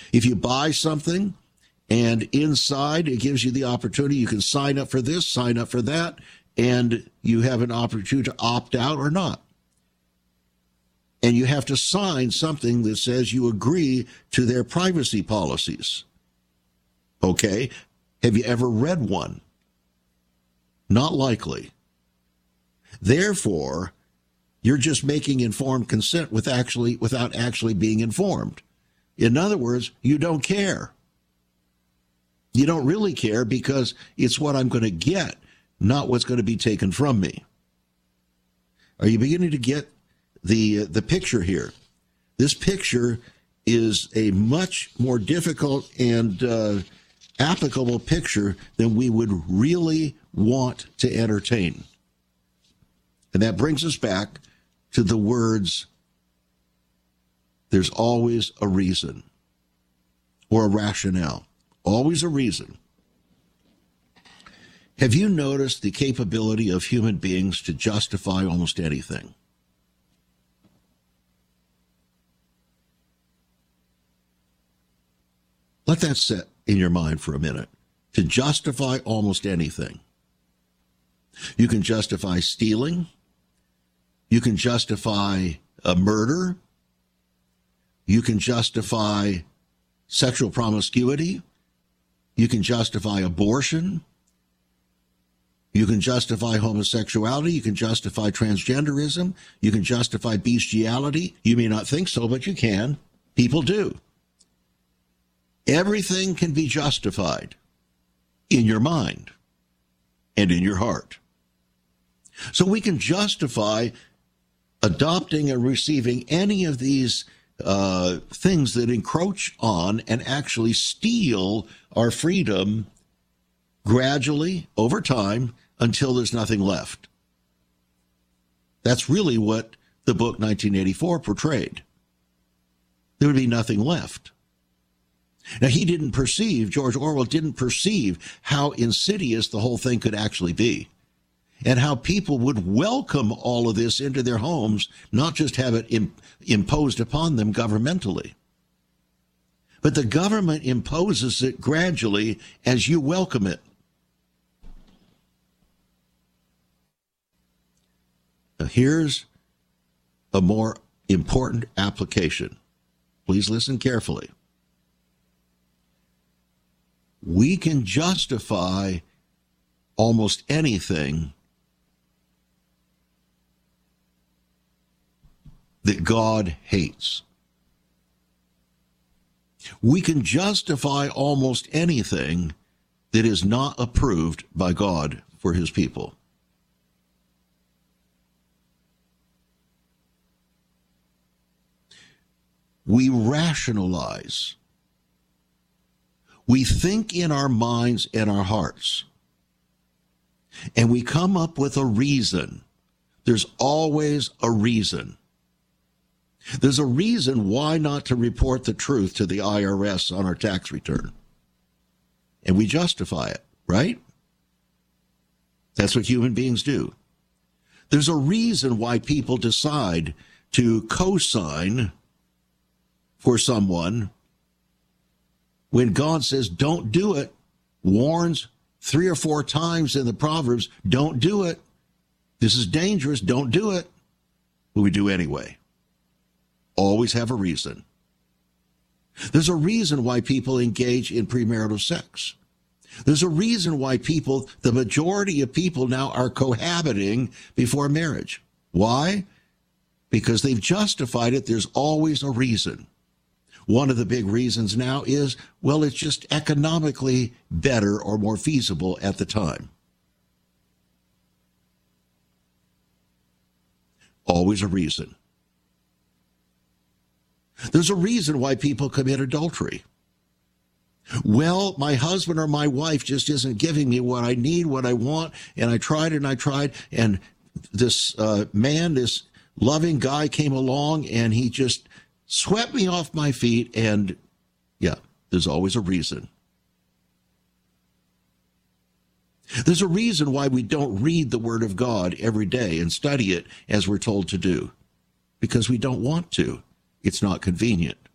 If you buy something and inside it gives you the opportunity, you can sign up for this, sign up for that, and you have an opportunity to opt out or not. And you have to sign something that says you agree to their privacy policies. Okay? Have you ever read one? Not likely. Therefore, you're just making informed consent without actually being informed. In other words, you don't care. You don't really care because it's what I'm going to get, not what's going to be taken from me. Are you beginning to get the picture here? This picture is a much more difficult and applicable picture than we would really want to entertain. And that brings us back to the words, there's always a reason or a rationale. Always a reason. Have you noticed the capability of human beings to justify almost anything? Let that sit in your mind for a minute. To justify almost anything. You can justify stealing. You can justify a murder. You can justify sexual promiscuity. You can justify abortion. You can justify homosexuality. You can justify transgenderism. You can justify bestiality. You may not think so, but you can. People do. Everything can be justified in your mind and in your heart. So we can justify adopting and receiving any of these things that encroach on and actually steal our freedom gradually over time until there's nothing left. That's really what the book 1984 portrayed. There would be nothing left. Now, George Orwell didn't perceive how insidious the whole thing could actually be and how people would welcome all of this into their homes, not just have it imposed upon them governmentally. But the government imposes it gradually as you welcome it. Now, here's a more important application. Please listen carefully. We can justify almost anything that God hates. We can justify almost anything that is not approved by God for his people. We rationalize. We think in our minds and our hearts, and we come up with a reason. There's always a reason. There's a reason why not to report the truth to the IRS on our tax return. And we justify it, right? That's what human beings do. There's a reason why people decide to co-sign for someone when God says, don't do it, warns 3 or 4 times in the Proverbs, don't do it. This is dangerous, don't do it. But we do anyway. Always have a reason. There's a reason why people engage in premarital sex. There's a reason why the majority of people now are cohabiting before marriage. Why? Because they've justified it. There's always a reason. One of the big reasons now is, well, it's just economically better or more feasible at the time. Always a reason. There's a reason why people commit adultery. Well, my husband or my wife just isn't giving me what I need, what I want, and I tried, and this this loving guy came along, and he just swept me off my feet, and yeah, there's always a reason. There's a reason why we don't read the Word of God every day and study it as we're told to do, because we don't want to. It's not convenient.